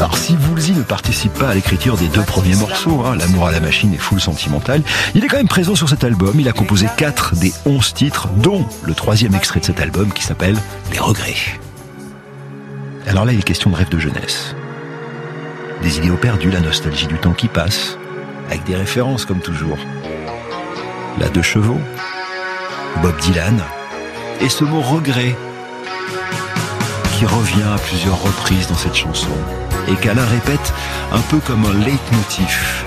Alors si Woolsey ne participe pas à l'écriture des 2 premiers morceaux, L'amour à la machine et Full Sentimental, il est quand même présent sur cet album. Il a composé 4 des 11 titres, dont le 3e extrait de cet album qui s'appelle Les Regrets. Alors là, il est question de rêve de jeunesse. Des idéaux perdus, la nostalgie du temps qui passe, avec des références comme toujours. La 2 chevaux, Bob Dylan, et ce mot regret qui revient à plusieurs reprises dans cette chanson et qu'Alain répète un peu comme un leitmotiv